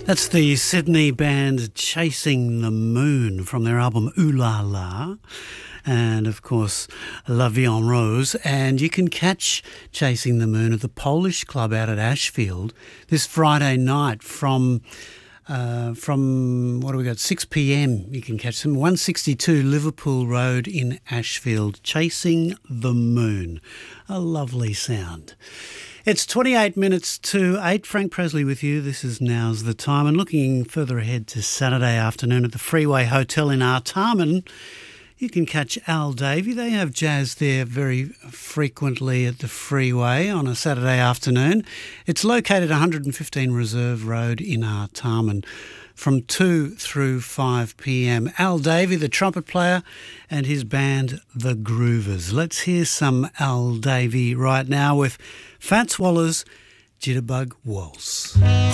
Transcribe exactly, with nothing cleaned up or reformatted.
That's the Sydney band Chasing the Moon from their album Ooh La La. And, of course, La Vie en Rose. And you can catch Chasing the Moon at the Polish Club out at Ashfield this Friday night from, uh, from what do we got, six p m. You can catch them, one sixty-two Liverpool Road in Ashfield, Chasing the Moon. A lovely sound. It's twenty-eight minutes to eight. Frank Presley with you. This is Now's the Time. And looking further ahead to Saturday afternoon at the Freeway Hotel in Artarmon, you can catch Al Davey. They have jazz there very frequently at the Freeway on a Saturday afternoon. It's located one hundred fifteen Reserve Road in Artarmon from two through five p m. Al Davey, the trumpet player, and his band, The Groovers. Let's hear some Al Davey right now with Fats Waller's Jitterbug Waltz.